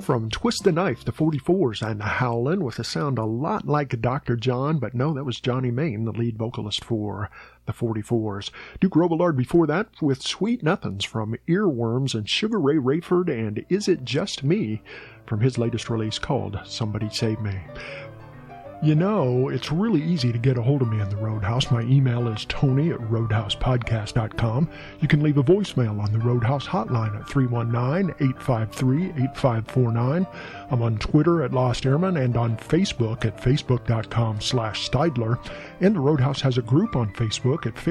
from Twist the Knife, the 44s, and Howlin' with a sound a lot like Dr. John, but no, that was Johnny Main, the lead vocalist for the 44s. Duke Robillard before that with Sweet Nothings from Earworms and Sugar Ray Rayford and Is It Just Me from his latest release called Somebody Save Me. You know, it's really easy to get a hold of me in the Roadhouse. My email is tony@roadhousepodcast.com. You can leave a voicemail on the Roadhouse hotline at 319-853-8549. I'm on Twitter at Lost Airman and on Facebook at facebook.com/Steidler. And the Roadhouse has a group on Facebook at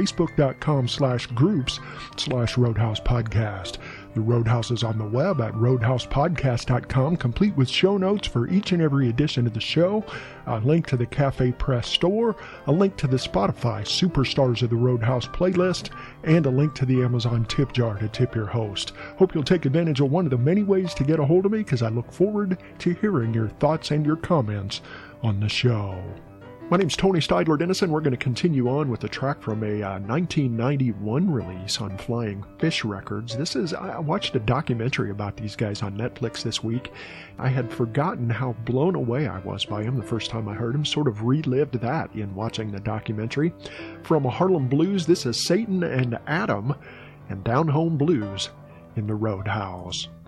facebook.com/groups/Roadhouse Podcast. The Roadhouse is on the web at roadhousepodcast.com, complete with show notes for each and every edition of the show, a link to the Cafe Press store, a link to the Spotify Superstars of the Roadhouse playlist, and a link to the Amazon tip jar to tip your host. Hope you'll take advantage of one of the many ways to get a hold of me, because I look forward to hearing your thoughts and your comments on the show. My name's Tony Steidler Dennison. We're going to continue on with a track from a 1991 release on Flying Fish Records. I watched a documentary about these guys on Netflix this week. I had forgotten how blown away I was by them the first time I heard them. Sort of relived that in watching the documentary. From Harlem Blues, this is Satan and Adam and Down Home Blues in the Roadhouse.